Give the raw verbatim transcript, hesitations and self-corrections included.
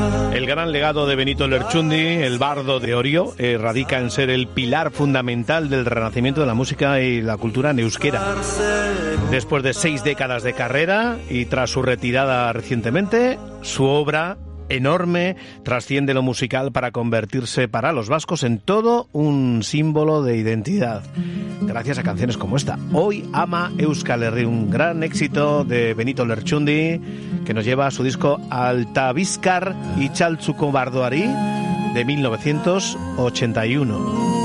El gran legado de Benito Lertxundi, el bardo de Orio, eh, radica en ser el pilar fundamental del renacimiento de la música y la cultura en euskera. Después de seis décadas de carrera y tras su retirada recientemente, su obra enorme trasciende lo musical para convertirse para los vascos en todo un símbolo de identidad. Gracias a canciones como esta. Hoy ama Euskal Herri, un gran éxito de Benito Lertxundi que nos lleva a su disco Alta Bizkar y Txaltzuko Bardoari de mil novecientos ochenta y uno.